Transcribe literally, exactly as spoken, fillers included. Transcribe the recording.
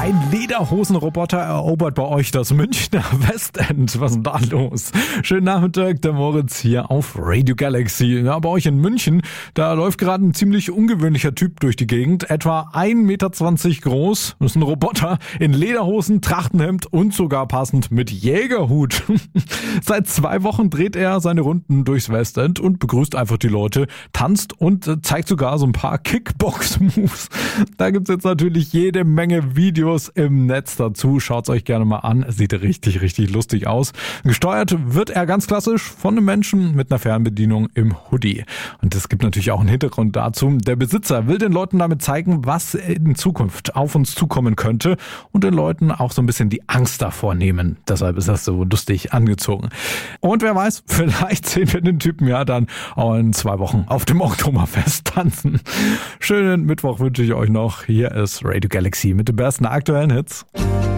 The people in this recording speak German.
Ein Lederhosenroboter erobert bei euch das Münchner Westend. Was ist denn da los? Schönen Nachmittag, der Moritz hier auf Radio Galaxy. Ja, bei euch in München, da läuft gerade ein ziemlich ungewöhnlicher Typ durch die Gegend. Etwa ein Meter zwanzig groß. Das ist ein Roboter in Lederhosen, Trachtenhemd und sogar passend mit Jägerhut. Seit zwei Wochen dreht er seine Runden durchs Westend und begrüßt einfach die Leute, tanzt und zeigt sogar so ein paar Kickbox-Moves. Da gibt's jetzt natürlich jede Menge Videos im Netz dazu. Schaut's euch gerne mal an. Sieht richtig, richtig lustig aus. Gesteuert wird er ganz klassisch von einem Menschen mit einer Fernbedienung im Hoodie. Und es gibt natürlich auch einen Hintergrund dazu. Der Besitzer will den Leuten damit zeigen, was in Zukunft auf uns zukommen könnte und den Leuten auch so ein bisschen die Angst davor nehmen. Deshalb ist das so lustig angezogen. Und wer weiß, vielleicht sehen wir den Typen ja dann auch in zwei Wochen auf dem Oktoberfest tanzen. Schönen Mittwoch wünsche ich euch noch. Hier ist Radio Galaxy mit den besten aktuellen Hits.